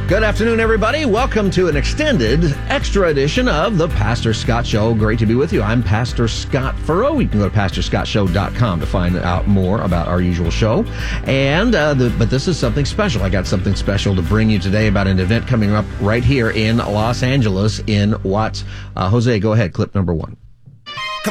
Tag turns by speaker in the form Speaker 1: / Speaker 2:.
Speaker 1: Good afternoon, everybody. Welcome to an extended, extra edition of the Pastor Scott Show. Great to be with you. I'm Pastor Scott Furrow. You can go to pastorscottshow.com to find out more about our usual show. And but this is something special. I got something special to bring you today about an event coming up right here in Los Angeles in Watts. Jose, go ahead. Clip number one.